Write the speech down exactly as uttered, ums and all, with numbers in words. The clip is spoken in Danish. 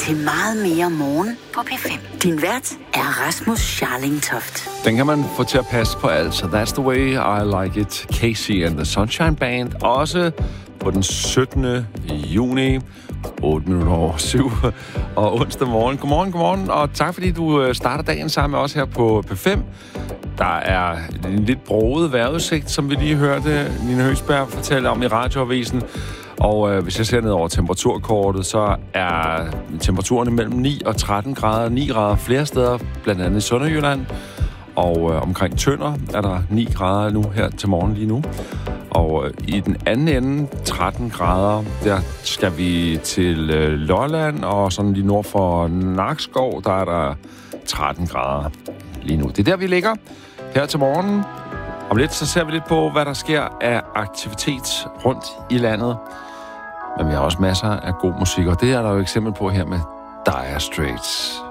til meget mere morgen på P fem. Din vært er Rasmus Scharlingtoft. Den kan man få til at passe på alt, så That's the way I like it. Casey and the Sunshine Band. Også på den syttende juni, otte minutter over syv, og onsdag morgen. Godmorgen, godmorgen, og tak fordi du starter dagen sammen med os her på P fem. Der er en lidt broget vejrudsigt, som vi lige hørte Nina Høgsberg fortælle om i radioavisen. Og øh, hvis jeg ser ned over temperaturkortet, så er temperaturen mellem ni og tretten grader. ni grader flere steder, blandt andet i Sønderjylland. Og øh, omkring Tønder er der ni grader nu her til morgen lige nu. Og øh, i den anden ende, tretten grader, der skal vi til øh, Lolland, og sådan lige nord for Nakskov, der er der tretten grader lige nu. Det er der, vi ligger her til morgen. Om lidt, så ser vi lidt på, hvad der sker af aktivitet rundt i landet. Men vi har også masser af god musik, og det er der jo eksempel på her med Dire Straits.